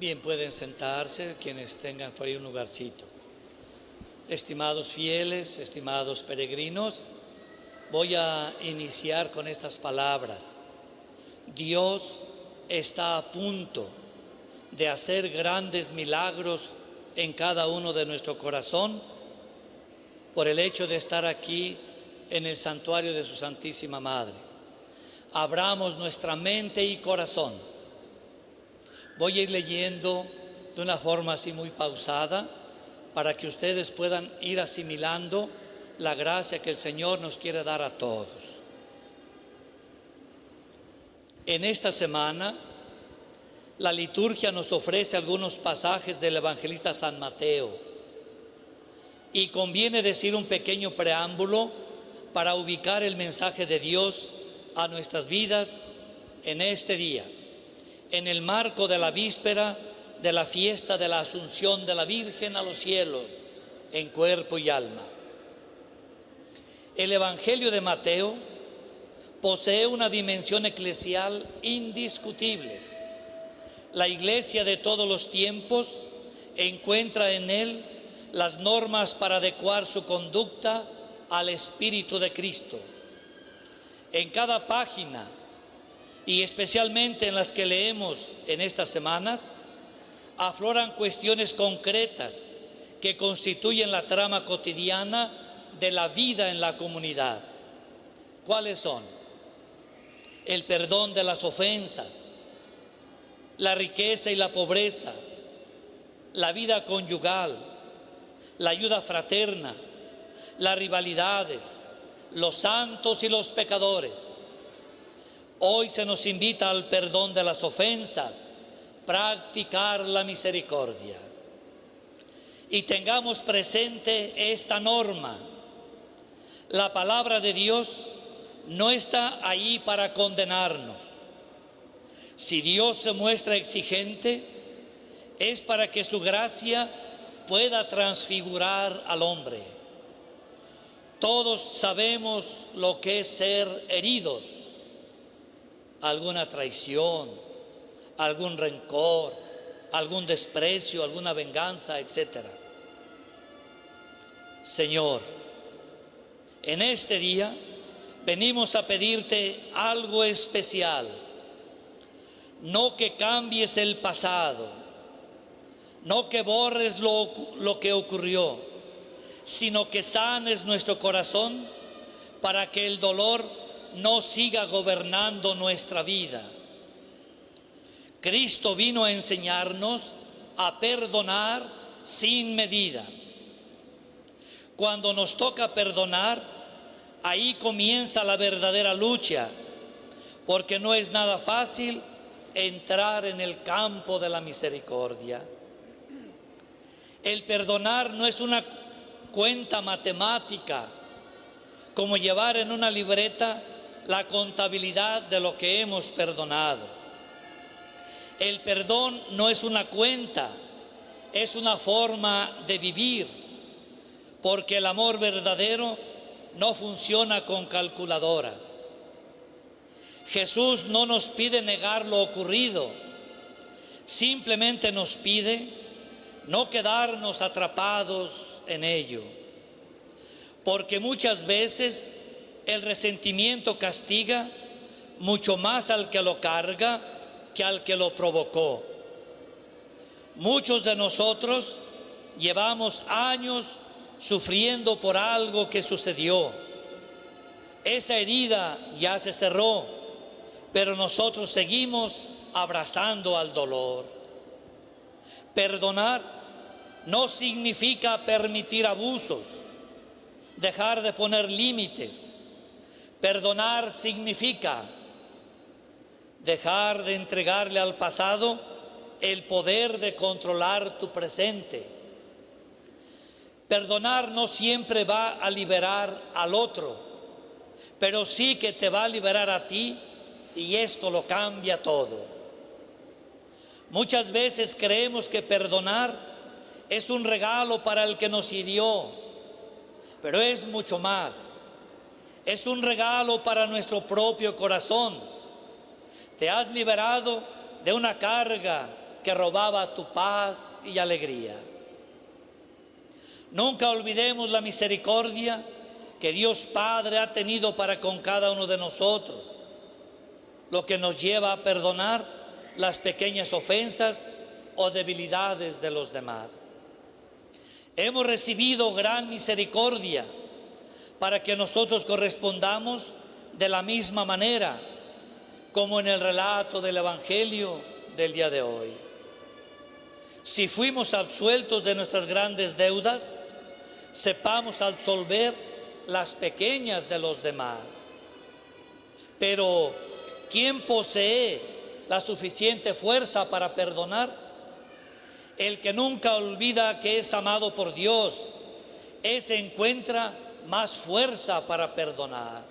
Bien, pueden sentarse quienes tengan por ahí un lugarcito. Estimados fieles, estimados peregrinos, voy a iniciar con estas palabras. Dios está a punto de hacer grandes milagros en cada uno de nuestro corazón por el hecho de estar aquí en el santuario de su Santísima Madre. Abramos nuestra mente y corazón. Voy a ir leyendo de una forma así muy pausada para que ustedes puedan ir asimilando la gracia que el Señor nos quiere dar a todos. En esta semana, la liturgia nos ofrece algunos pasajes del evangelista San Mateo y conviene decir un pequeño preámbulo para ubicar el mensaje de Dios a nuestras vidas en este día, en el marco de la víspera de la fiesta de la Asunción de la Virgen a los cielos en cuerpo y alma. El Evangelio de Mateo posee una dimensión eclesial indiscutible. La Iglesia de todos los tiempos encuentra en él las normas para adecuar su conducta al Espíritu de Cristo. En cada página, y especialmente en las que leemos en estas semanas, afloran cuestiones concretas que constituyen la trama cotidiana de la vida en la comunidad. ¿Cuáles son? El perdón de las ofensas, la riqueza y la pobreza, la vida conyugal, la ayuda fraterna, las rivalidades, los santos y los pecadores. Hoy se nos invita al perdón de las ofensas, practicar la misericordia. Y tengamos presente esta norma. La palabra de Dios no está ahí para condenarnos. Si Dios se muestra exigente, es para que su gracia pueda transfigurar al hombre. Todos sabemos lo que es ser heridos. Alguna traición, algún rencor, algún desprecio, alguna venganza, etc. Señor, en este día venimos a pedirte algo especial. No que cambies el pasado, no que borres lo que ocurrió, sino que sanes nuestro corazón para que el dolor no siga gobernando nuestra vida. Cristo vino a enseñarnos a perdonar sin medida. Cuando nos toca perdonar, ahí comienza la verdadera lucha, porque no es nada fácil entrar en el campo de la misericordia. El perdonar no es una cuenta matemática, como llevar en una libreta la contabilidad de lo que hemos perdonado. El perdón no es una cuenta, es una forma de vivir, porque el amor verdadero no funciona con calculadoras. Jesús no nos pide negar lo ocurrido, simplemente nos pide no quedarnos atrapados en ello, porque muchas veces el resentimiento castiga mucho más al que lo carga que al que lo provocó. Muchos de nosotros llevamos años sufriendo por algo que sucedió. Esa herida ya se cerró, pero nosotros seguimos abrazando al dolor. Perdonar no significa permitir abusos, dejar de poner límites. Perdonar significa dejar de entregarle al pasado el poder de controlar tu presente. Perdonar no siempre va a liberar al otro, pero sí que te va a liberar a ti, y esto lo cambia todo. Muchas veces creemos que perdonar es un regalo para el que nos hirió, pero es mucho más. Es un regalo para nuestro propio corazón. Te has liberado de una carga, que robaba tu paz y alegría. Nunca olvidemos la misericordia que Dios Padre ha tenido para con cada uno de nosotros, lo que nos lleva a perdonar las pequeñas ofensas o debilidades de los demás. Hemos recibido gran misericordia para que nosotros correspondamos de la misma manera, como en el relato del Evangelio del día de hoy. Si fuimos absueltos de nuestras grandes deudas, sepamos absolver las pequeñas de los demás. Pero, ¿quién posee la suficiente fuerza para perdonar? El que nunca olvida que es amado por Dios, ese encuentra más fuerza para perdonar.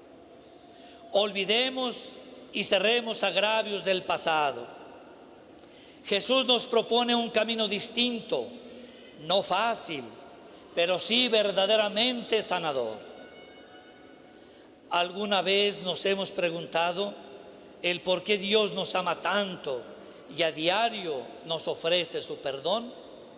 Olvidemos y cerremos agravios del pasado. Jesús nos propone un camino distinto, no fácil, pero sí verdaderamente sanador. ¿Alguna vez nos hemos preguntado el por qué Dios nos ama tanto y a diario nos ofrece su perdón?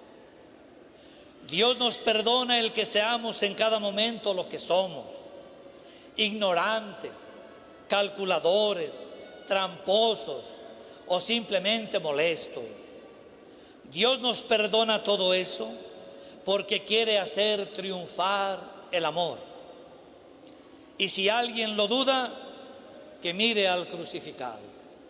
Dios nos perdona el que seamos en cada momento lo que somos: ignorantes, calculadores, tramposos o simplemente molestos. Dios nos perdona todo eso porque quiere hacer triunfar el amor. Y si alguien lo duda, que mire al crucificado.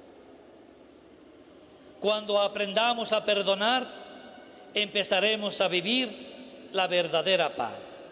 Cuando aprendamos a perdonar, empezaremos a vivir la verdadera paz.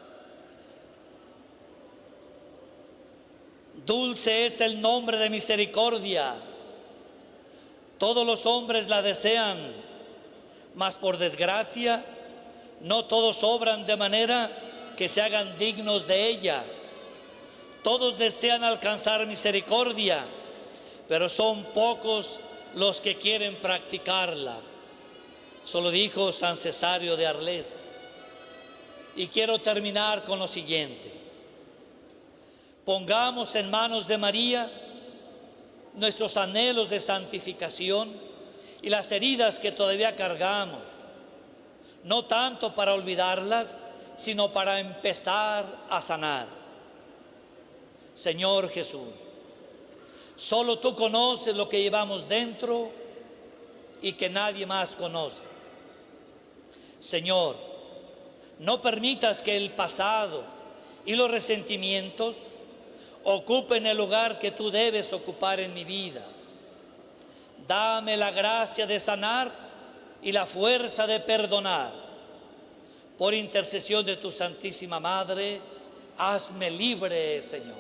Dulce es el nombre de misericordia. Todos los hombres la desean, mas por desgracia no todos obran de manera que se hagan dignos de ella. Todos desean alcanzar misericordia, pero son pocos los que quieren practicarla. Eso lo dijo San Cesario de Arles. Y quiero terminar con lo siguiente: pongamos en manos de María nuestros anhelos de santificación y las heridas que todavía cargamos, no tanto para olvidarlas, sino para empezar a sanar. Señor Jesús, solo tú conoces lo que llevamos dentro y que nadie más conoce. Señor, no permitas que el pasado y los resentimientos ocupen el lugar que tú debes ocupar en mi vida. Dame la gracia de sanar y la fuerza de perdonar. Por intercesión de tu Santísima Madre, hazme libre, Señor.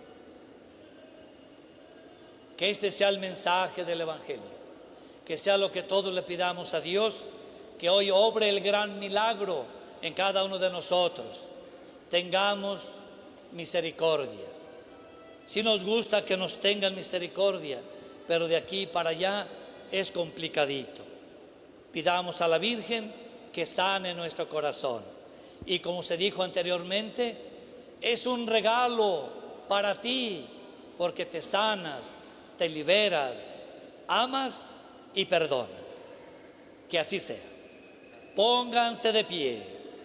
Que este sea el mensaje del Evangelio, que sea lo que todos le pidamos a Dios, que hoy obre el gran milagro en cada uno de nosotros. Tengamos misericordia. Si nos gusta que nos tengan misericordia, pero de aquí para allá es complicadito. Pidamos a la Virgen que sane nuestro corazón. Y como se dijo anteriormente, es un regalo para ti, porque te sanas, te liberas, amas y perdonas. Que así sea. Pónganse de pie.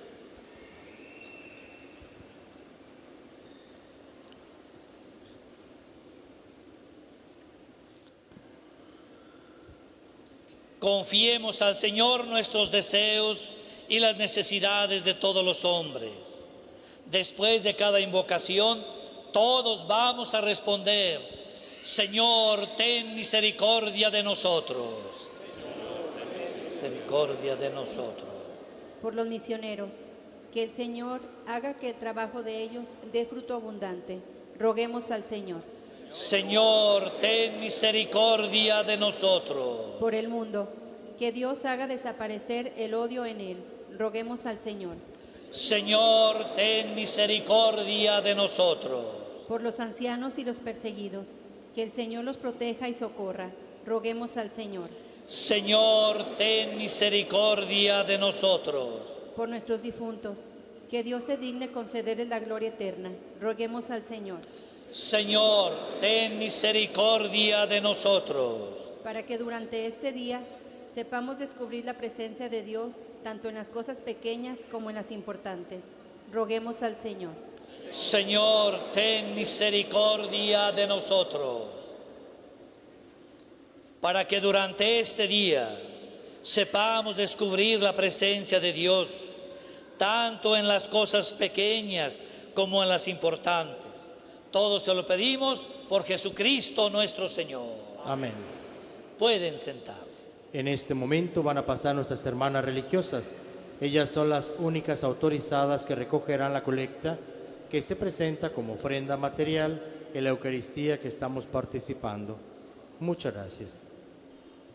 Confiemos al Señor nuestros deseos y las necesidades de todos los hombres. Después de cada invocación, todos vamos a responder: Señor, ten misericordia de nosotros. Misericordia de nosotros. Por los misioneros, que el Señor haga que el trabajo de ellos dé fruto abundante. Roguemos al Señor. Señor, ten misericordia de nosotros. Por el mundo, que Dios haga desaparecer el odio en él. Roguemos al Señor. Señor, ten misericordia de nosotros. Por los ancianos y los perseguidos, que el Señor los proteja y socorra. Roguemos al Señor. Señor, ten misericordia de nosotros. Por nuestros difuntos, que Dios se digne concederles la gloria eterna. Roguemos al Señor. Señor, ten misericordia de nosotros. Para que durante este día Sepamos descubrir la presencia de Dios tanto en las cosas pequeñas como en las importantes. Roguemos al Señor. Señor, ten misericordia de nosotros, para que durante este día sepamos descubrir la presencia de Dios, tanto en las cosas pequeñas como en las importantes. Todo se lo pedimos por Jesucristo nuestro Señor. Amén. Pueden sentarse. En este momento van a pasar nuestras hermanas religiosas. Ellas son las únicas autorizadas que recogerán la colecta que se presenta como ofrenda material en la Eucaristía que estamos participando. Muchas gracias.